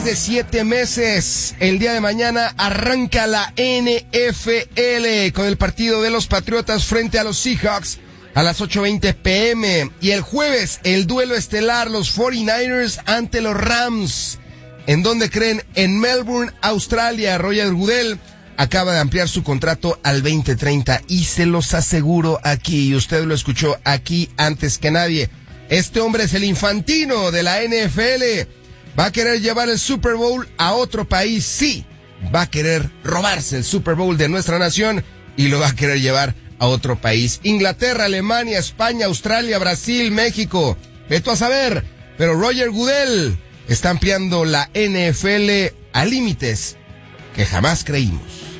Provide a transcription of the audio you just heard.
De 7 meses, el día de mañana arranca la NFL con el partido de los Patriotas frente a los Seahawks a las 8:20 p.m. Y el jueves, el duelo estelar, los 49ers ante los Rams. ¿En dónde creen? En Melbourne, Australia. Roger Goodell acaba de ampliar su contrato al 2030 y se los aseguro aquí, y usted lo escuchó aquí antes que nadie. Este hombre es el Infantino de la NFL. Va a querer llevar el Super Bowl a otro país, sí. Va a querer robarse el Super Bowl de nuestra nación y lo va a querer llevar a otro país. Inglaterra, Alemania, España, Australia, Brasil, México. Esto a saber, pero Roger Goodell está ampliando la NFL a límites que jamás creímos.